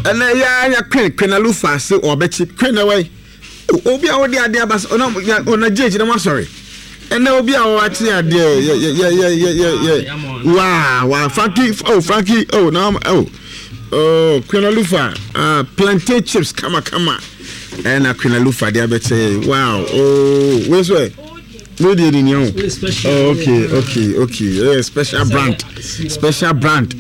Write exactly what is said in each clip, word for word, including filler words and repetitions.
And ya ya Queen Queen Alufa say or bet Queen away. Obi a odi ade abas ona ona jeje na sorry. And there will be our watching there. Yeah, yeah, yeah, yeah, yeah, yeah. Wow, wow, Frankie, oh, Frankie, oh, now, oh, oh, Queen Alufa, uh, plantain chips, come on, come on. And a Queen Alufa, they better say, wow, oh, where's where? No, they didn't know. Oh, okay, okay, okay, yeah, special brand, special brand.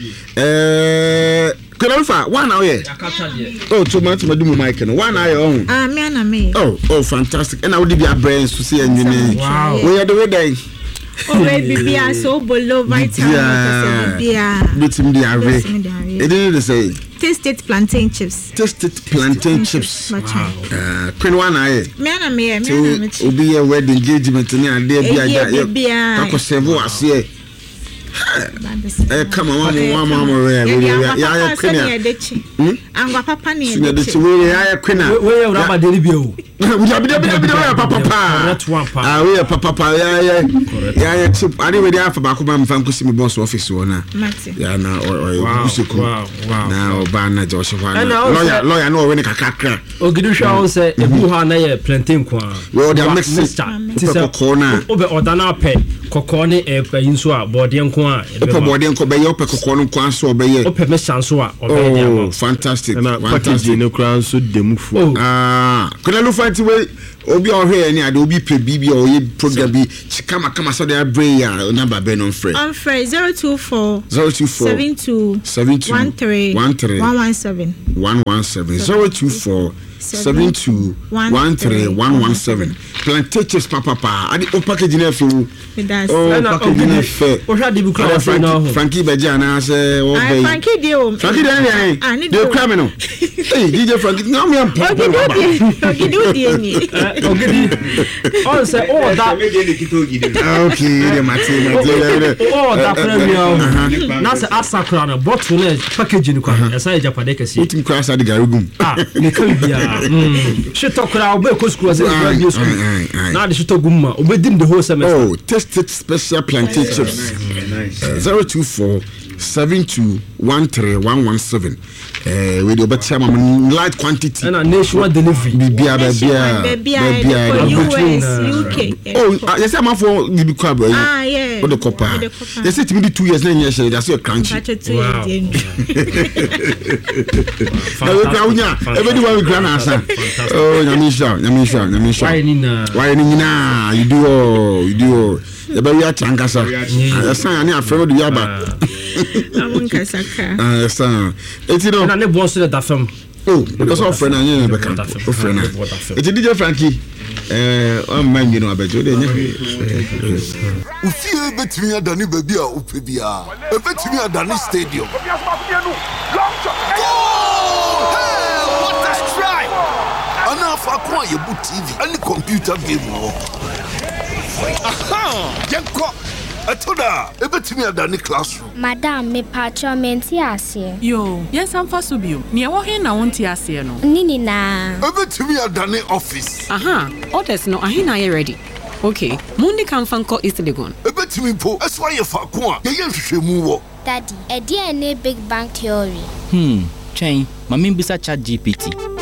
Uh, Queen Alufa, one hour, yeah. Oh, two months, my do my mic, one hour on. Ah, me and me. Oh, oh, fantastic. And I would be a brains to see and you know. Wow. We are the way day. Oh, baby, be a so below vitamin. Yeah. Bit him the array. It didn't say. Tasted plantain chips. Tasted plantain chips. Wow. Uh, Queen one eye. Me and me, me and me. To be a wedding engagement in a day. Be a Taco Sevo, I see. Eh, come on, mama, mama, yeah, yeah, yeah, Queen. I'm papa near the way I Queen. Where are Rabba Delibio? We have been papa. Ah, we are papa. Yeah, yeah, yeah, chip. Anyway, they have a back of my Fancusim boss office owner. Yeah, now, or wow, wow. Now, Banna Joshua. Lawyer, lawyer, no, when a caca. Oh, Gidusha say, a Buhana plantain qua. Well, they are mixed corner. Over Odana pay, Cocone, a peninsula, body and qua. Upper body and Cobe, Upper Coconum Quanso, Bay, Upper Messansua. Oh, fantastic. Fantastic. No crown so demufu. Ah, could I look for it away? Obi or here, any Adobe B B or ye program be Chikama Kama so they are brain number Ben on Fred. On Fred zero two four zero two four seven two seven two one three one three one one seven one one seven zero two four seven two one three one one seven. Plantations papa pa. Adi o package na fe wo. Oh, package na fe. O hwa de bi kura fe na ho. Frankie Beja na say o be. Frankie de o. Frankie de na ni. De kra me no. Hey, D J Frankie, no me am. Ogidi odi ni. Ogidi. On say oh that okay, the Martin. Oh that premium. Na say asakra na bottle na package ni kwa. Esa e japade kesi. Utim cross adi garugum. Ah, me kan bia. She talk around be ko school as a school. Now the shit gumma obedim the whole semester. Oh, tested special plantain chips. zero two four seven two one three one one seven. Eh, we do better light quantity. And a nationwide delivery. Bibia bibia U S U K. Oh, yes, I'm for the crab. Ah, yeah. For the copper. They said to me two years nine years that's your crunchy. Wow. Everyone grand answer. Oh, Yamisha, Yamisha, Yamisha. Why nina? Why nina? You do all, you do all. The baby at Chankasa. Yes, I am afraid you are back. I'm Kasaka. Ah, yes, sir. It's you know. And I never was that film. Oh, because of friend and you become a friend. It's a D J Frankie. Eh, I'm man, you know, I bet you. If you bet me at Danny Baby or Upibia, a bet me at Danny Stadium. Oh, hey, what a strike! And now for acquire your boot T V and the computer game war. Aha! Yanko! Atoda! A bet me at Danny classroom. Madam, me patcha menti asie. Yo, yes, I'm for Subio. Near walking, I want to asie no. Nini na. A bet me at Danny office. Aha, orders no, I ain't ready. Okay, Mundi can fanko East Legon. A bet me po, that's why you fuck one. You ain't shemu. Daddy, a D N A Big Bang Theory. Hmm, chain, Mammy Bisa Chat G P T.